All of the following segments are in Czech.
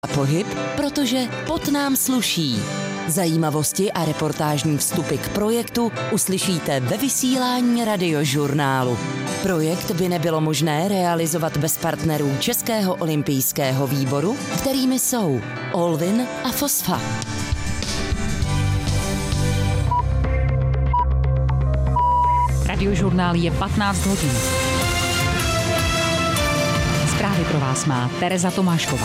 Pohyb, protože pot nám sluší. Zajímavosti a reportážní vstupy k projektu uslyšíte ve vysílání Radiožurnálu. Projekt by nebylo možné realizovat bez partnerů Českého olympijského výboru, kterými jsou Olvin a Fosfa. Radiožurnál je 15 hodin. Zprávy pro vás má Tereza Tomášková.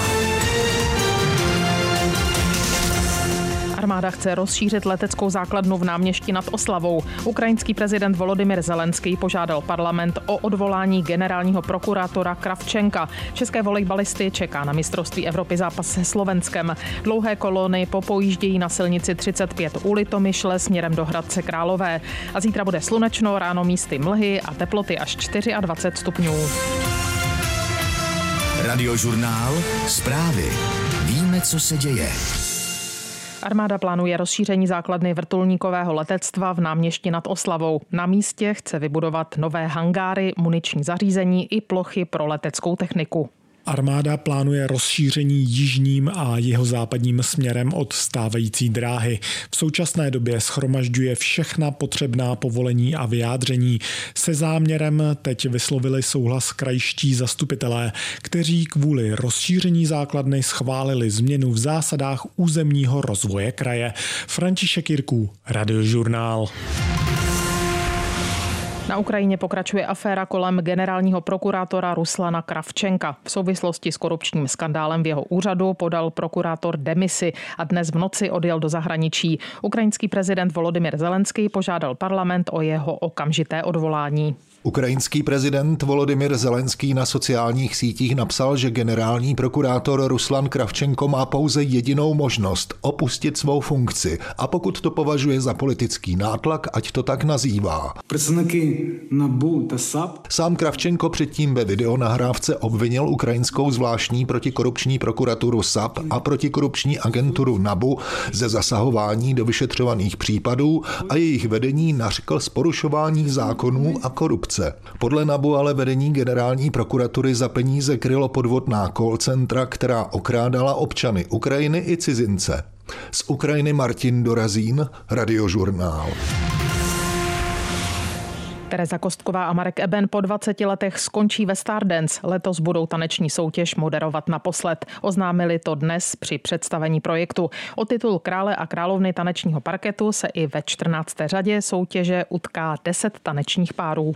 Armáda chce rozšířit leteckou základnu v Náměšti nad Oslavou. Ukrajinský prezident Volodymyr Zelenský požádal parlament o odvolání generálního prokurátora Kravčenka. České volejbalisty čeká na mistrovství Evropy zápas se Slovenskem. Dlouhé kolony popojíždějí na silnici 35 u Litomyšle směrem do Hradce Králové. A zítra bude slunečno, ráno místy mlhy a teploty až 24 stupňů. Radiožurnál, zprávy. Víme, co se děje. Armáda plánuje rozšíření základny vrtulníkového letectva v Náměšti nad Oslavou. Na místě chce vybudovat nové hangáry, muniční zařízení i plochy pro leteckou techniku. Armáda plánuje rozšíření jižním a jihozápadním směrem od stávající dráhy. V současné době shromažďuje všechna potřebná povolení a vyjádření. Se záměrem teď vyslovili souhlas krajští zastupitelé, kteří kvůli rozšíření základny schválili změnu v zásadách územního rozvoje kraje. František Jirků, Radiožurnál. Na Ukrajině pokračuje aféra kolem generálního prokurátora Ruslana Kravčenka. V souvislosti s korupčním skandálem v jeho úřadu podal prokurátor demisi a dnes v noci odjel do zahraničí. Ukrajinský prezident Volodymyr Zelenský požádal parlament o jeho okamžité odvolání. Ukrajinský prezident Volodymyr Zelenský na sociálních sítích napsal, že generální prokurátor Ruslan Kravčenko má pouze jedinou možnost opustit svou funkci a pokud to považuje za politický nátlak, ať to tak nazývá. Sám Kravčenko předtím ve videonahrávce obvinil ukrajinskou zvláštní protikorupční prokuraturu SAP a protikorupční agenturu NABU ze zasahování do vyšetřovaných případů a jejich vedení nařkl z porušování zákonů a korupce. Podle NABU ale vedení generální prokuratury za peníze krylo podvodná call centra, která okrádala občany Ukrajiny i cizince. Z Ukrajiny Martin Dorazín, Radiožurnál. Tereza Kostková a Marek Eben po 20 letech skončí ve Stardance. Letos budou taneční soutěž moderovat naposled. Oznámili to dnes při představení projektu. O titul krále a královny tanečního parketu se i ve 14. řadě soutěže utká 10 tanečních párů.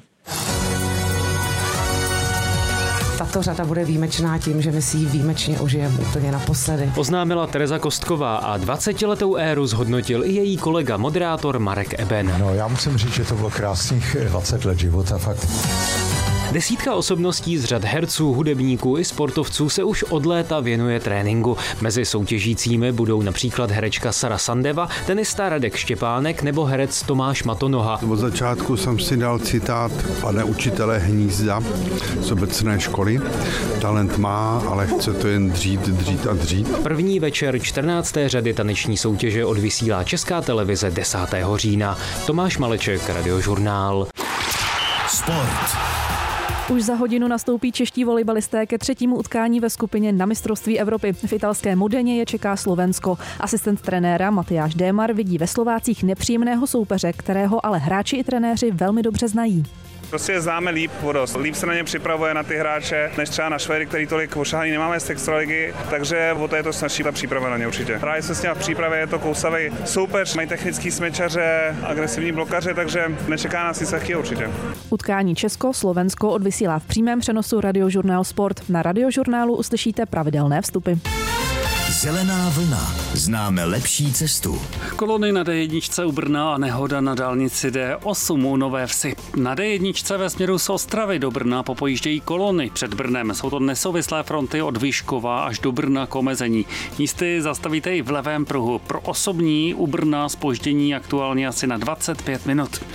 Tato řada bude výjimečná tím, že my si ji výjimečně užijeme úplně naposledy. Oznámila Tereza Kostková a 20letou éru zhodnotil i její kolega moderátor Marek Eben. No, já musím říct, že to bylo krásných 20 let života, fakt. Desítka osobností z řad herců, hudebníků i sportovců se už od léta věnuje tréninku. Mezi soutěžícími budou například herečka Sara Sandeva, tenista Radek Štěpánek nebo herec Tomáš Matonoha. Od začátku jsem si dal citát pane učitele Hnízda z obecné školy. Talent má, ale chce to jen dřít a dřít. První večer 14. řady taneční soutěže odvysílá Česká televize 10. října. Tomáš Maleček, Radiožurnál. Sport. Už za hodinu nastoupí čeští volejbalisté ke třetímu utkání ve skupině na mistrovství Evropy. V italské Modeně je čeká Slovensko. Asistent trenéra Matyáš Démar vidí ve Slovácích nepříjemného soupeře, kterého ale hráči i trenéři velmi dobře znají. Prostě je známe líp, líp se na ně připravuje na ty hráče, než třeba na Švédy, který tolik ošahaný nemáme z extraligy, takže o to je to snazší ta příprava na ně určitě. Hráli se s ním v přípravě, je to kousavý soupeř, mají technický smečaře, agresivní blokaře, takže nečeká nás nic lehkého určitě. Utkání Česko-Slovensko odvysílá v přímém přenosu Radiožurnál Sport. Na Radiožurnálu uslyšíte pravidelné vstupy. Zelená vlna. Známe lepší cestu. Kolony na D1 u Brna a nehoda na dálnici D8 u Nové Vsi. Na D1 ve směru z Ostravy do Brna popojíždějí kolony. Před Brnem jsou to nesouvislé fronty od Vyškova až do Brna k omezení. Místy zastavíte i v levém pruhu. Pro osobní u Brna zpoždění aktuálně asi na 25 minut.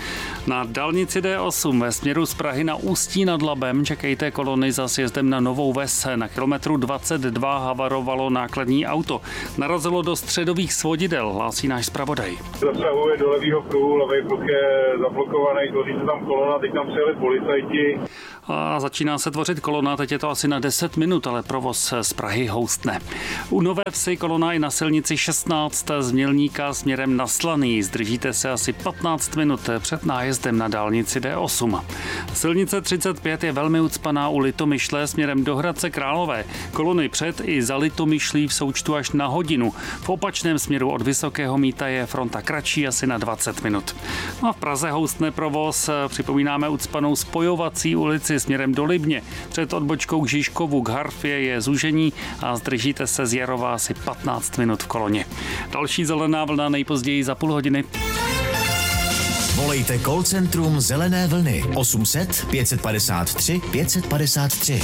Na dálnici D8 ve směru z Prahy na Ústí nad Labem čekejte kolony za sjezdem na Novou Ves. Na kilometru 22 havarovalo nákladní auto. Narazilo do středových svodidel, hlásí náš zpravodaj. Zasahuje do levého pruhu, levý pruh je zablokovaný, tvoří se tam kolona, teď tam přijeli policajti. A začíná se tvořit kolona, teď je to asi na 10 minut, ale provoz z Prahy houstne. U Nové Vsi kolona i na silnici 16 z Mělníka směrem na Slaný. Zdržíte se asi 15 minut před nájezdem na dálnici D8. Silnice 35 je velmi ucpaná u Litomyšle směrem do Hradce Králové. Kolony před i za Litomyšlí v součtu až na hodinu. V opačném směru od Vysokého Mýta je fronta kratší asi na 20 minut. A v Praze houstne provoz, připomínáme ucpanou spojovací ulici směrem do Libně. Před odbočkou k Žižkovu k Harfě je zúžení a zdržíte se z Jarova asi 15 minut v koloně. Další zelená vlna nejpozději za půl hodiny. Volejte call centrum Zelené vlny 800 553 553.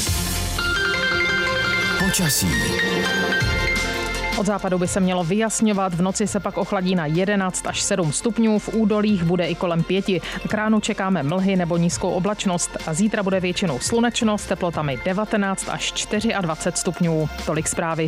Počasí. Od západu by se mělo vyjasňovat, v noci se pak ochladí na 11 až 7 stupňů, v údolích bude i kolem 5. K ránu čekáme mlhy nebo nízkou oblačnost a zítra bude většinou slunečno s teplotami 19 až 24 stupňů. Tolik zprávy.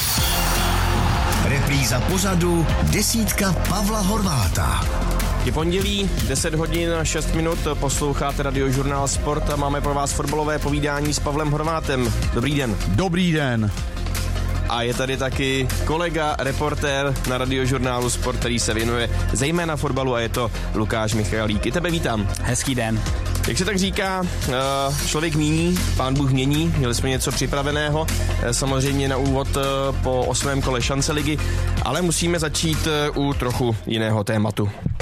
Repríza pořadu Desítka Pavla Horváta. Je pondělí, 10 hodin 6 minut, posloucháte Radiožurnál Sport a máme pro vás fotbalové povídání s Pavlem Horvátem. Dobrý den. Dobrý den. A je tady taky kolega, reportér na Radiožurnálu Sport, který se věnuje zejména fotbalu a je to Lukáš Michalík. I tebe vítám. Hezký den. Jak se tak říká, člověk míní, pán Bůh mění, měli jsme něco připraveného, samozřejmě na úvod po 8. kole šance ligy, ale musíme začít u trochu jiného tématu.